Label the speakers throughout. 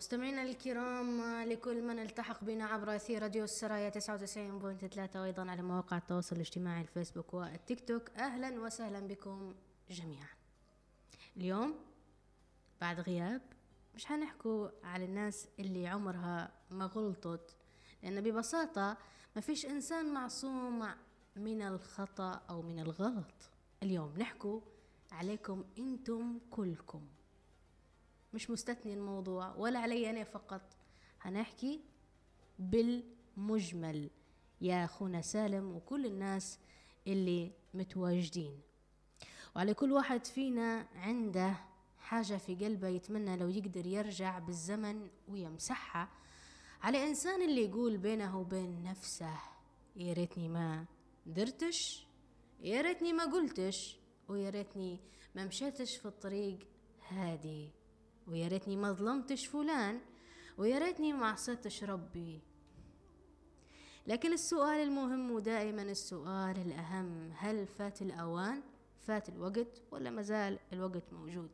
Speaker 1: مستمعينا الكرام، لكل من التحق بنا عبر أثير راديو السرايا 99.3 وأيضا على مواقع التواصل الاجتماعي الفيسبوك والتيك توك، أهلا وسهلا بكم جميعا. اليوم بعد غياب مش حنحكوا على الناس اللي عمرها ما غلطت، لأن ببساطة ما فيش إنسان معصوم من الخطأ أو من الغلط. اليوم نحكوا عليكم أنتم كلكم، مش مستثني الموضوع ولا علي أنا فقط، هنحكي بالمجمل يا أخونا سالم وكل الناس اللي متواجدين. وعلى كل واحد فينا عنده حاجة في قلبه يتمنى لو يقدر يرجع بالزمن ويمسحها. على إنسان اللي يقول بينه وبين نفسه يا ريتني ما درتش، يا ريتني ما قلتش، ويا ريتني ما مشيتش في الطريق هادي، ويا ريتني ما ظلمتش فلان، ويا ريتني ما عصيتش ربي. لكن السؤال المهم ودائما السؤال الأهم، هل فات الأوان؟ فات الوقت ولا مازال الوقت موجود؟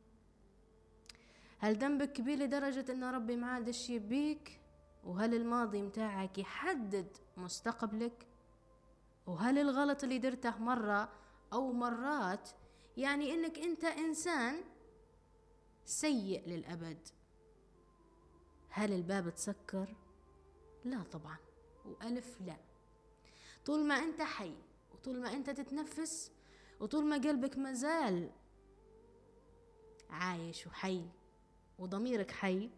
Speaker 1: هل ذنبك كبير لدرجة أن ربي ما عادش يبيك؟ وهل الماضي متاعك يحدد مستقبلك؟ وهل الغلط اللي درته مرة أو مرات يعني أنك أنت إنسان سيء للأبد؟ هل الباب تسكر؟ لا طبعا، وألف لا. طول ما أنت حي، وطول ما أنت تتنفس، وطول ما قلبك مازال عايش وحي وضميرك حي،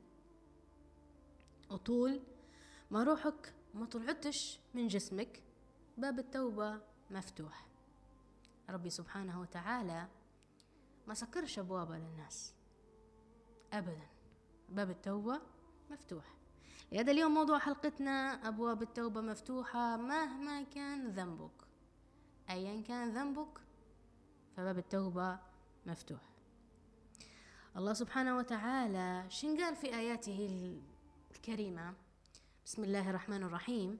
Speaker 1: وطول ما روحك ما طلعتش من جسمك، باب التوبة مفتوح. ربي سبحانه وتعالى ما سكرش أبوابه للناس أبدا، باب التوبة مفتوح. لهذا اليوم موضوع حلقتنا أبواب التوبة مفتوحة مهما كان ذنبك، أيا كان ذنبك فباب التوبة مفتوح. الله سبحانه وتعالى شن قال في آياته الكريمة؟ بسم الله الرحمن الرحيم: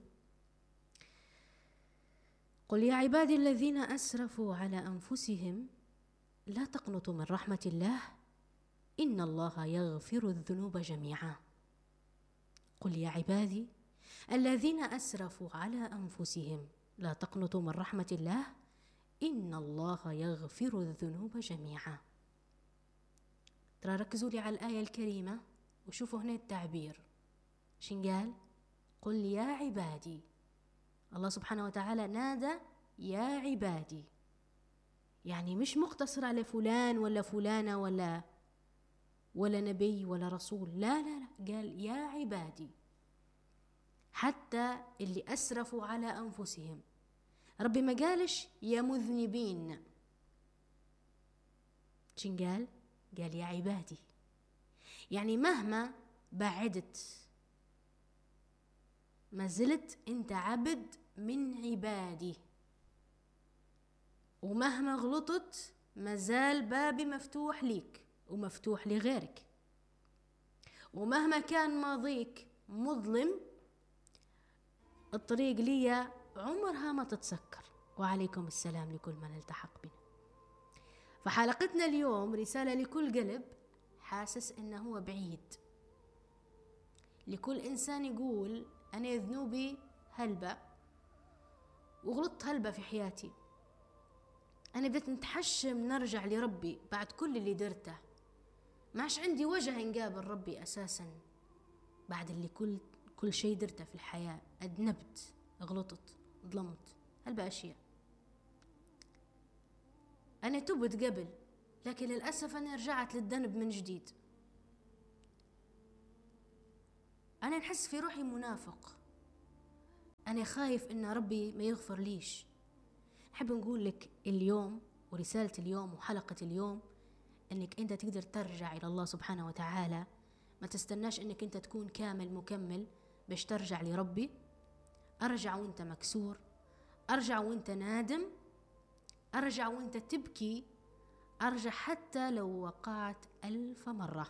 Speaker 1: قل يا عبادي الذين أسرفوا على أنفسهم لا تقنطوا من رحمة الله إن الله يغفر الذنوب جميعا. قل يا عبادي الذين أسرفوا على أنفسهم لا تقنطوا من رحمة الله إن الله يغفر الذنوب جميعا. ترى ركزوا لي على الآية الكريمة وشوفوا هنا التعبير شن قال؟ قل يا عبادي. الله سبحانه وتعالى نادى يا عبادي، يعني مش مقتصر على فلان ولا فلانة ولا نبي ولا رسول، لا لا لا، قال يا عبادي. حتى اللي أسرفوا على أنفسهم، ربي ما قالش يا مذنبين، شن قال؟ قال يا عبادي. يعني مهما بعدت ما زلت انت عبد من عبادي، ومهما غلطت ما زال بابي مفتوح ليك ومفتوح لغيرك، ومهما كان ماضيك مظلم الطريق لي عمرها ما تتسكر. وعليكم السلام لكل من التحق بنا. فحلقتنا اليوم رسالة لكل قلب حاسس انه هو بعيد، لكل انسان يقول انا ذنوبي هلبة وغلطت هلبة في حياتي، انا بديت نتحشم نرجع لربي بعد كل اللي درته، ما عادش عندي وجه نقابل ربي اساسا بعد اللي كل شيء درته في الحياة، أذنبت، غلطت، ظلمت، هلبة أشياء. أنا تبت قبل، لكن للأسف أنا رجعت للذنب من جديد. أنا نحس في روحي منافق، أنا خايف إن ربي ما يغفر ليش. نحب نقول لك اليوم ورسالة اليوم وحلقة اليوم إنك أنت تقدر ترجع إلى الله سبحانه وتعالى. ما تستناش إنك أنت تكون كامل مكمل باش ترجع لربي. أرجع وأنت مكسور، أرجع وأنت نادم، أرجع وأنت تبكي، أرجع حتى لو وقعت 1000 مرة،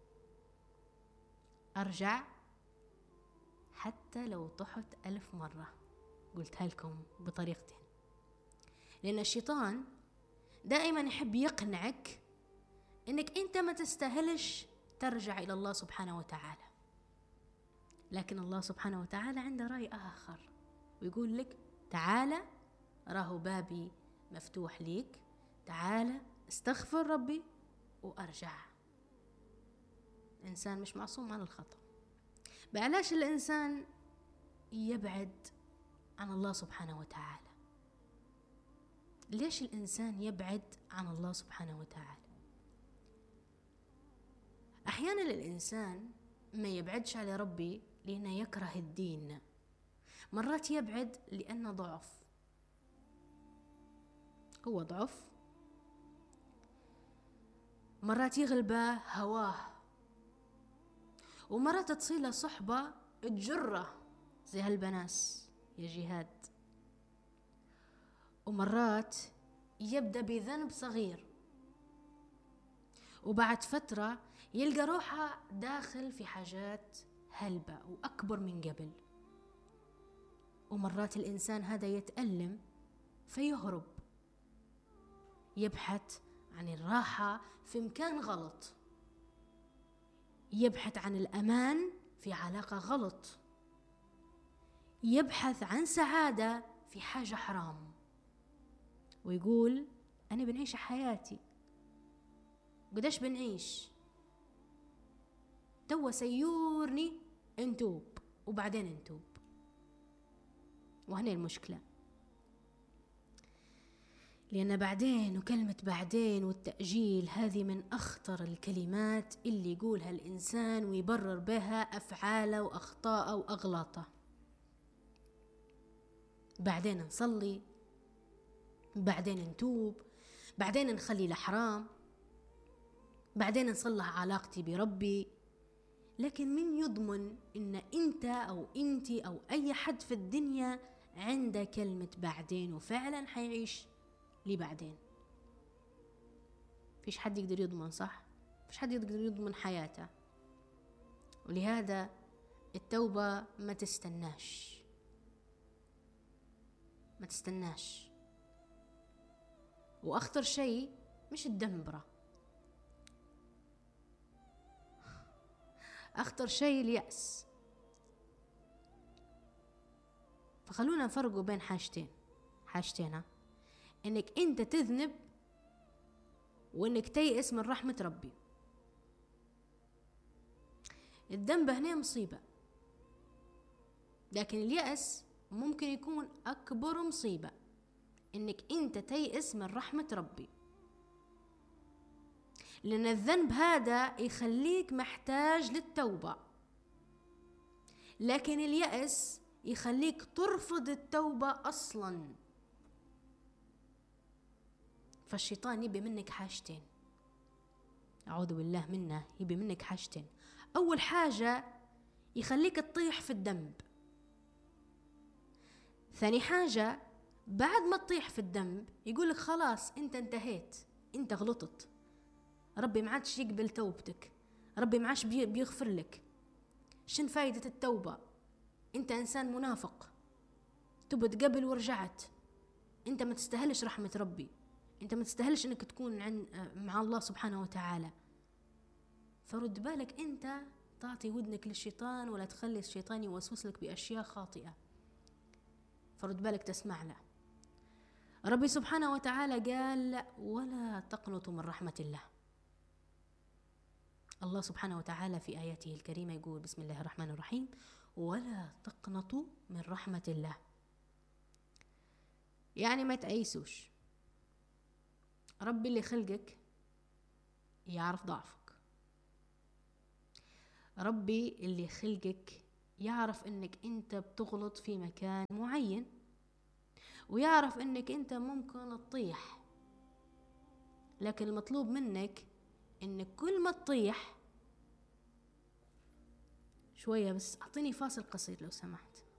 Speaker 1: أرجع حتى لو طحت 1000 مرة. قلتها لكم بطريقتين، لأن الشيطان دائما يحب يقنعك إنك أنت ما تستاهلش ترجع إلى الله سبحانه وتعالى. لكن الله سبحانه وتعالى عنده رأي آخر، ويقول لك تعالى، راهو بابي مفتوح ليك، تعالى استغفر ربي وأرجع. الإنسان مش معصوم عن الخطأ. بعلاش الإنسان يبعد عن الله سبحانه وتعالى؟ ليش الإنسان يبعد عن الله سبحانه وتعالى؟ أحيانا الإنسان ما يبعدش على ربي لأنه يكره الدين، مرات يبعد لأنه ضعف، هو ضعف، مرات يغلبه هواه، ومرات تصيله صحبة تجره زي هالبناس يا جهاد، ومرات يبدأ بذنب صغير وبعد فترة يلقى روحه داخل في حاجات هلبة وأكبر من قبل. ومرات الإنسان هذا يتألم فيهرب، يبحث عن الراحة في مكان غلط، يبحث عن الأمان في علاقة غلط، يبحث عن سعادة في حاجة حرام، ويقول أنا بنعيش حياتي. قداش بنعيش؟ توا سيورني انتوب وبعدين انتوب. وهنا المشكلة، لأن بعدين وكلمة بعدين والتأجيل هذه من أخطر الكلمات اللي يقولها الإنسان ويبرر بها أفعاله وأخطاءه وأغلاطه. بعدين نصلي، بعدين نتوب، بعدين نخلي الحرام، بعدين نصلح علاقتي بربي. لكن من يضمن إن أنت أو أنتي أو أي حد في الدنيا عنده كلمة بعدين وفعلا حيعيش لبعدين؟ فيش حد يقدر يضمن، صح؟ فيش حد يقدر يضمن حياته. ولهذا التوبة ما تستناش، ما تستناش. وأخطر شيء مش الدنبرة، أخطر شيء اليأس. فخلونا نفرقوا بين حاجتين، إنك أنت تذنب وإنك تيأس من رحمة ربي. الذنب هنا مصيبة، لكن اليأس ممكن يكون أكبر مصيبة، إنك أنت تيأس من رحمة ربي. لأن الذنب هذا يخليك محتاج للتوبة، لكن اليأس يخليك ترفض التوبة أصلا. فالشيطان يبي منك حاجتين، أعوذ بالله منه، يبي منك حاجتين. أول حاجة يخليك تطيح في الذنب، ثاني حاجة بعد ما تطيح في الذنب يقولك خلاص أنت انتهيت، أنت غلطت، ربي ما عادش يقبل توبتك، ربي ما عادش بيغفر لك. شن فايدة التوبة؟ أنت إنسان منافق، تبت قبل ورجعت، أنت ما تستاهلش رحمة ربي، أنت ما تستاهلش أنك تكون مع الله سبحانه وتعالى. فرد بالك أنت تعطي ودنك للشيطان، ولا تخلي الشيطان يوسوس لك بأشياء خاطئة. فرد بالك تسمع له. ربي سبحانه وتعالى قال ولا تقنطوا من رحمة الله. الله سبحانه وتعالى في آياته الكريمة يقول بسم الله الرحمن الرحيم ولا تقنطوا من رحمة الله. يعني ما تأيسوش، ربي اللي خلقك يعرف ضعفك، ربي اللي خلقك يعرف انك انت بتغلط في مكان معين، ويعرف انك انت ممكن تطيح. لكن المطلوب منك انك كل ما تطيح شوية بس. اعطيني فاصل قصير لو سمحت.